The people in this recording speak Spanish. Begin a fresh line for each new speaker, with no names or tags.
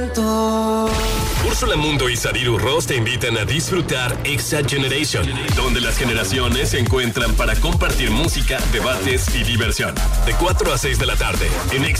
Úrsula Mundo y Sariru Ross te invitan a disfrutar Exa Generation, donde las generaciones se encuentran para compartir música, debates y diversión. De 4 a 6 de la tarde, en Exa